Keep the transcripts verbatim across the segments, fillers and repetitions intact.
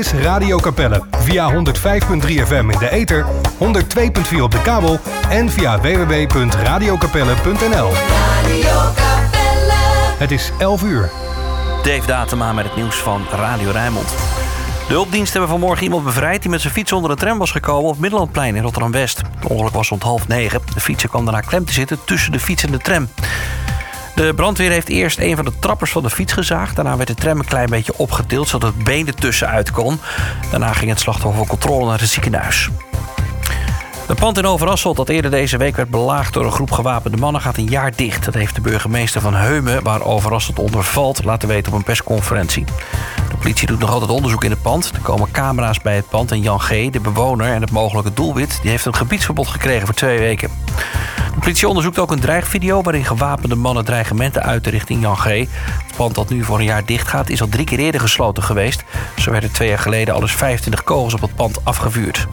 is Radio Capelle. Via honderd vijf komma drie F M in de ether, honderd twee komma vier op de kabel en via w w w punt radio capelle punt n l. Radio Capelle. Het is elf uur. Dave Datema met het nieuws van Radio Rijnmond. De hulpdiensten hebben vanmorgen iemand bevrijd die met zijn fiets onder een tram was gekomen op Middellandplein in Rotterdam-West. Het ongeluk was rond half negen. De fietser kwam daarna klem te zitten tussen de fiets en de tram. De brandweer heeft eerst een van de trappers van de fiets gezaagd. Daarna werd de tram een klein beetje opgetild zodat het been er tussenuit kon. Daarna ging het slachtoffer voor controle naar het ziekenhuis. Het pand in Overasselt dat eerder deze week werd belaagd door een groep gewapende mannen gaat een jaar dicht. Dat heeft de burgemeester van Heumen, waar Overasselt onder valt, laten weten op een persconferentie. De politie doet nog altijd onderzoek in het pand. Er komen camera's bij het pand en Jan G., de bewoner en het mogelijke doelwit, die heeft een gebiedsverbod gekregen voor twee weken. De politie onderzoekt ook een dreigvideo waarin gewapende mannen dreigementen uiten richting Jan G. Het pand dat nu voor een jaar dicht gaat is al drie keer eerder gesloten geweest. Zo werden twee jaar geleden al eens vijfentwintig kogels op het pand afgevuurd.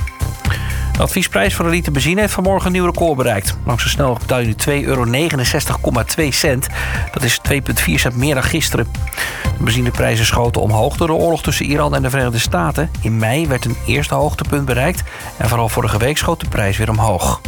De adviesprijs voor een liter benzine heeft vanmorgen een nieuw record bereikt. Langs de snelweg betaal je nu twee euro negenenzestig komma twee cent. Dat is twee komma vier cent meer dan gisteren. De benzineprijzen schoten omhoog door de oorlog tussen Iran en de Verenigde Staten. In mei werd een eerste hoogtepunt bereikt. En vooral vorige week schoot de prijs weer omhoog.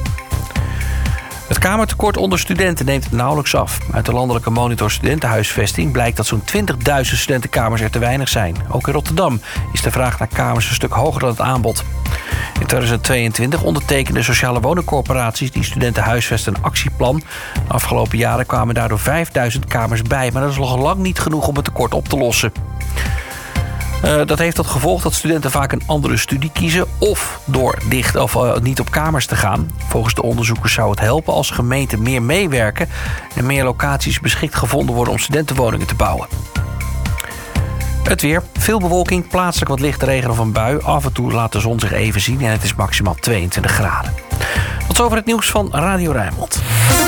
Het kamertekort onder studenten neemt nauwelijks af. Uit de landelijke monitor studentenhuisvesting blijkt dat zo'n twintigduizend studentenkamers er te weinig zijn. Ook in Rotterdam is de vraag naar kamers een stuk hoger dan het aanbod. In tweeduizend tweeëntwintig ondertekenden sociale woningcorporaties die studenten huisvesten een actieplan. De afgelopen jaren kwamen daardoor vijfduizend kamers bij, maar dat is nog lang niet genoeg om het tekort op te lossen. Uh, dat heeft tot gevolg dat studenten vaak een andere studie kiezen of door dicht of uh, niet op kamers te gaan. Volgens de onderzoekers zou het helpen als gemeenten meer meewerken en meer locaties beschikt gevonden worden om studentenwoningen te bouwen. Het weer. Veel bewolking, plaatselijk wat lichte regen of een bui. Af en toe laat de zon zich even zien en het is maximaal tweeëntwintig graden. Tot zover het nieuws van Radio Rijnmond.